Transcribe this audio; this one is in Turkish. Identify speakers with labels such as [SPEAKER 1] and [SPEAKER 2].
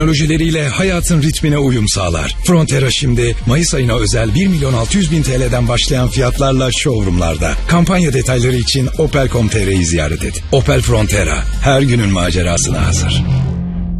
[SPEAKER 1] Teknolojileriyle hayatın ritmine uyum sağlar. Frontera şimdi Mayıs ayına özel 1.600.000 TL'den başlayan fiyatlarla showroomlarda. Kampanya detayları için Opel.com.tr'yi ziyaret et. Opel Frontera, her günün macerasına hazır.